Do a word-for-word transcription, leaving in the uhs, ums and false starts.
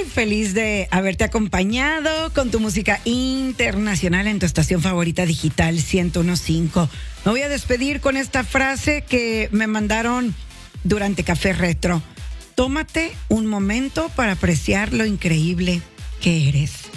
feliz de haberte acompañado con tu música internacional en tu estación favorita digital ciento uno punto cinco. Me voy a despedir con esta frase que me mandaron durante Café Retro. Tómate un momento para apreciar lo increíble que eres.